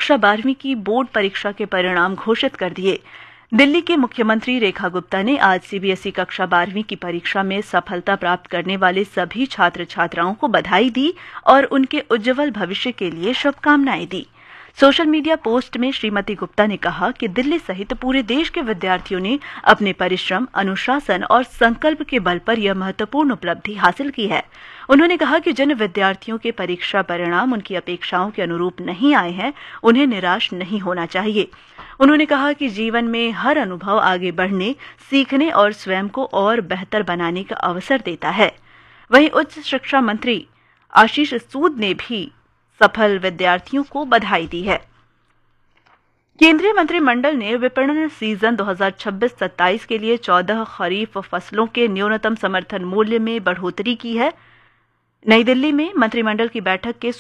कक्षा 12वीं की बोर्ड परीक्षा के परिणाम घोषित कर दिए। दिल्ली के मुख्यमंत्री रेखा गुप्ता ने आज सीबीएसई कक्षा 12वीं की परीक्षा में सफलता प्राप्त करने वाले सभी छात्र छात्राओं को बधाई दी और उनके उज्जवल भविष्य के लिए शुभकामनाएं दी। सोशल मीडिया पोस्ट में श्रीमती गुप्ता ने कहा कि दिल्ली सहित पूरे देश के विद्यार्थियों ने अपने परिश्रम, अनुशासन और संकल्प के बल पर यह महत्वपूर्ण उपलब्धि हासिल की है। उन्होंने कहा कि जिन विद्यार्थियों के परीक्षा परिणाम उनकी अपेक्षाओं के अनुरूप नहीं आए हैं, उन्हें निराश नहीं होना चाहिए। उन्होंने कहा कि जीवन में हर अनुभव आगे बढ़ने, सीखने और स्वयं को और बेहतर बनाने का अवसर देता है। वहीं उच्च शिक्षा मंत्री आशीष सूद ने भी सफल विद्यार्थियों को बधाई दी है। केंद्रीय मंत्रिमंडल ने विपणन सीजन 2026-27 के लिए 14 खरीफ फसलों के न्यूनतम समर्थन मूल्य में बढ़ोतरी की है। नई दिल्ली में मंत्रिमंडल की बैठक के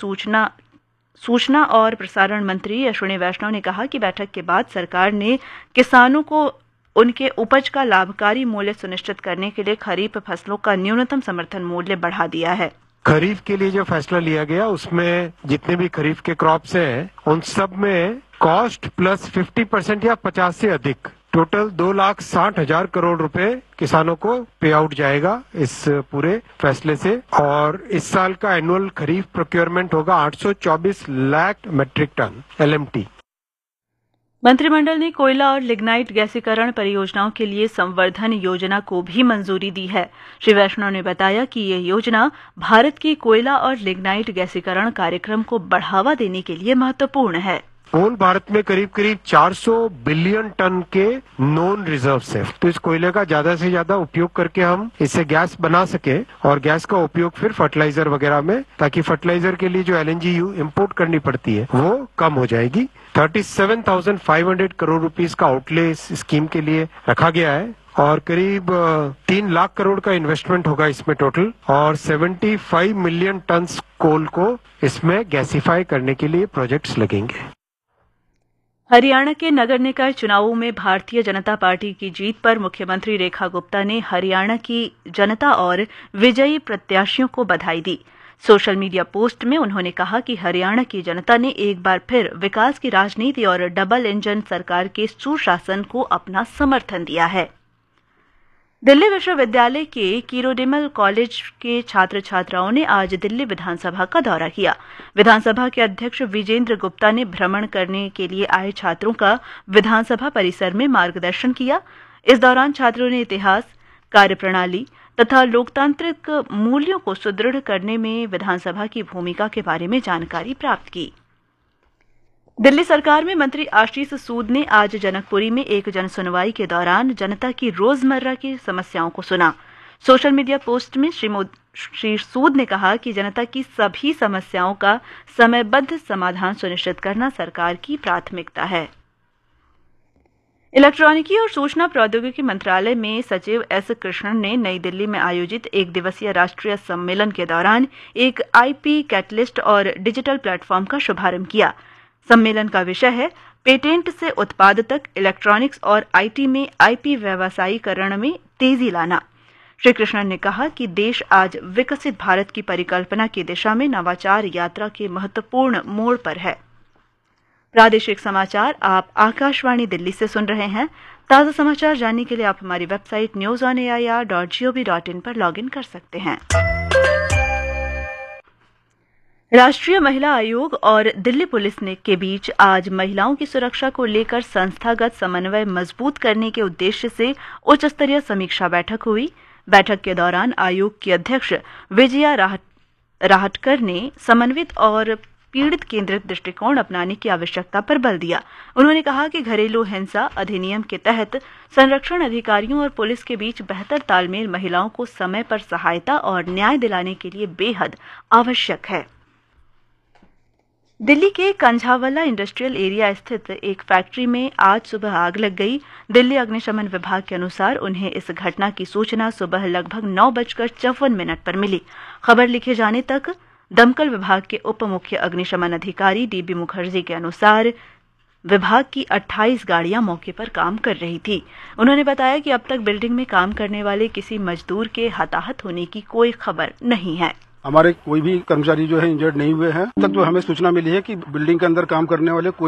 सूचना और प्रसारण मंत्री अश्विनी वैष्णव ने कहा कि बैठक के बाद सरकार ने किसानों को उनके उपज का लाभकारी मूल्य सुनिश्चित करने के लिए खरीफ फसलों का न्यूनतम समर्थन मूल्य बढ़ा दिया है। खरीफ के लिए जो फैसला लिया गया उसमें जितने भी खरीफ के क्रॉप्स हैं उन सब में कॉस्ट प्लस 50% या 50 से अधिक टोटल 2,60,000 करोड़ रुपए किसानों को पे आउट जाएगा इस पूरे फैसले से। और इस साल का एनुअल खरीफ प्रोक्योरमेंट होगा 824 लाख मेट्रिक टन LMT। मंत्रिमंडल ने कोयला और लिग्नाइट गैसीकरण परियोजनाओं के लिए संवर्धन योजना को भी मंजूरी दी है। श्री वैष्णव ने बताया कि यह योजना भारत की कोयला और लिग्नाइट गैसीकरण कार्यक्रम को बढ़ावा देने के लिए महत्वपूर्ण है। पूर्ण भारत में करीब 400 बिलियन टन के नॉन रिजर्व्स है, तो इस कोयले का ज्यादा से ज्यादा उपयोग करके हम इससे गैस बना सके और गैस का उपयोग फिर फर्टिलाइजर वगैरह में, ताकि फर्टिलाइजर के लिए जो LNG इंपोर्ट करनी पड़ती है वो कम हो जाएगी। 37,500 करोड़ रुपीस का आउटले इस स्कीम के लिए रखा गया है और करीब 3 लाख करोड़ का इन्वेस्टमेंट होगा इसमें टोटल, और 75 मिलियन टन कोल को इसमें गैसीफाई करने के लिए प्रोजेक्ट्स लगेंगे। हरियाणा के नगर निकाय चुनावों में भारतीय जनता पार्टी की जीत पर मुख्यमंत्री रेखा गुप्ता ने हरियाणा की जनता और विजयी प्रत्याशियों को बधाई दी। सोशल मीडिया पोस्ट में उन्होंने कहा कि हरियाणा की जनता ने एक बार फिर विकास की राजनीति और डबल इंजन सरकार के सुशासन को अपना समर्थन दिया है। दिल्ली विश्वविद्यालय के कीरोडिमल कॉलेज के छात्र छात्राओं ने आज दिल्ली विधानसभा का दौरा किया। विधानसभा के अध्यक्ष विजेंद्र गुप्ता ने भ्रमण करने के लिए आए छात्रों का विधानसभा परिसर में मार्गदर्शन किया। इस दौरान छात्रों ने इतिहास, कार्यप्रणाली तथा लोकतांत्रिक मूल्यों को सुदृढ़ करने में विधानसभा की भूमिका के बारे में जानकारी प्राप्त की। दिल्ली सरकार में मंत्री आशीष सूद ने आज जनकपुरी में एक जनसुनवाई के दौरान जनता की रोजमर्रा की समस्याओं को सुना। सोशल मीडिया पोस्ट में श्री सूद ने कहा कि जनता की सभी समस्याओं का समयबद्ध समाधान सुनिश्चित करना सरकार की प्राथमिकता है। इलेक्ट्रॉनिकी और सूचना प्रौद्योगिकी मंत्रालय में सचिव S कृष्णन ने नई दिल्ली में आयोजित एक दिवसीय राष्ट्रीय सम्मेलन के दौरान एक IP कैटलिस्ट और डिजिटल प्लेटफॉर्म का शुभारंभ किया। सम्मेलन का विषय है पेटेंट से उत्पाद तक इलेक्ट्रॉनिक्स और IT में IP व्यवसायीकरण में तेजी लाना। श्री कृष्णन ने कहा कि देश आज विकसित भारत की परिकल्पना की दिशा में नवाचार यात्रा के महत्वपूर्ण मोड़ पर है। प्रादेशिक समाचार आप आकाशवाणी दिल्ली से सुन रहे हैं। ताज़ा समाचार जानने के लिए आप हमारी वेबसाइट newsonair.gov.in पर लॉगिन कर सकते हैं। राष्ट्रीय महिला आयोग और दिल्ली पुलिस के बीच आज महिलाओं की सुरक्षा को लेकर संस्थागत समन्वय मजबूत करने के उद्देश्य से उच्च स्तरीय समीक्षा बैठक हुई। बैठक के दौरान आयोग की अध्यक्ष विजया राहटकर ने समन्वित और पीड़ित केंद्रित दृष्टिकोण अपनाने की आवश्यकता पर बल दिया। उन्होंने कहा कि घरेलू हिंसा अधिनियम के तहत संरक्षण अधिकारियों और पुलिस के बीच बेहतर तालमेल महिलाओं को समय पर सहायता और न्याय दिलाने के लिए बेहद आवश्यक है। दिल्ली के कंझावला इंडस्ट्रियल एरिया स्थित एक फैक्ट्री में आज सुबह आग लग गई। दिल्ली अग्निशमन विभाग के अनुसार उन्हें इस घटना की सूचना सुबह लगभग 9:54 पर मिली। खबर लिखे जाने तक दमकल विभाग के उप मुख्य अग्निशमन अधिकारी DB मुखर्जी के अनुसार विभाग की 28 गाड़ियां मौके पर काम कर रही थी। उन्होंने बताया कि अब तक बिल्डिंग में काम करने वाले किसी मजदूर के हताहत होने की कोई खबर नहीं है। हमारे कोई भी कर्मचारी जो है इंजर्ड नहीं हुए हैं। अब तक जो हमें सूचना मिली है कि बिल्डिंग के अंदर काम करने वाले